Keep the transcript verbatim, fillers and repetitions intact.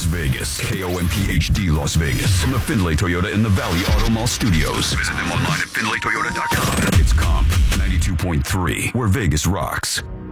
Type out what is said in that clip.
Vegas. K O M P H D Las Vegas. From the Findlay Toyota in the Valley Auto Mall Studios. Visit them online at Findlay Toyota dot com. It's Comp ninety-two point three, where Vegas rocks.